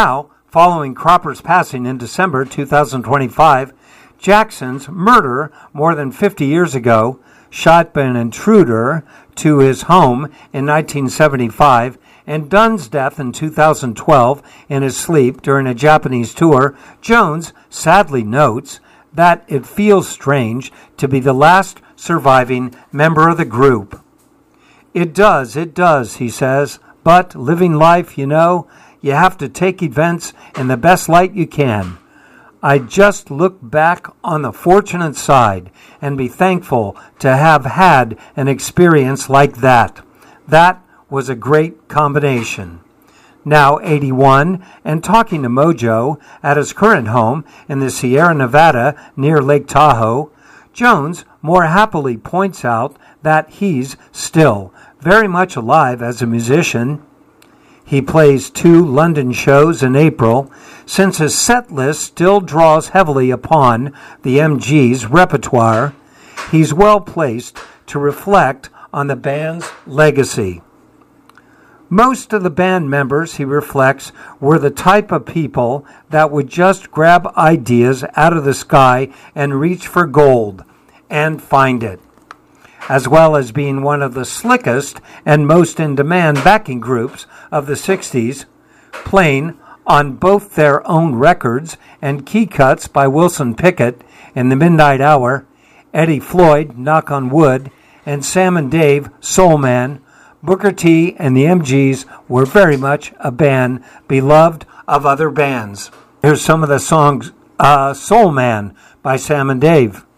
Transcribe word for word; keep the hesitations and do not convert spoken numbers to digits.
Now, following Cropper's passing in December two thousand twenty-five, Jackson's murder more than fifty years ago, shot by an intruder to his home in nineteen seventy-five, and Dunn's death in two thousand twelve in his sleep during a Japanese tour, Jones sadly notes that it feels strange to be the last surviving member of the group. It does, it does, he says, but living life, you know, you have to take events in the best light you can. I just look back on the fortunate side and be thankful to have had an experience like that. That was a great combination. Now eighty-one, and talking to Mojo at his current home in the Sierra Nevada near Lake Tahoe, Jones more happily points out that he's still very much alive as a musician. He plays two London shows in April. Since his set list still draws heavily upon the M G's repertoire, he's well placed to reflect on the band's legacy. Most of the band members, he reflects, were the type of people that would just grab ideas out of the sky and reach for gold and find it, as well as being one of the slickest and most in-demand backing groups of the sixties, playing on both their own records and key cuts by Wilson Pickett in the Midnight Hour, Eddie Floyd, Knock on Wood, and Sam and Dave, Soul Man. Booker T and the M Gs were very much a band beloved of other bands. Here's some of the songs, uh, Soul Man by Sam and Dave.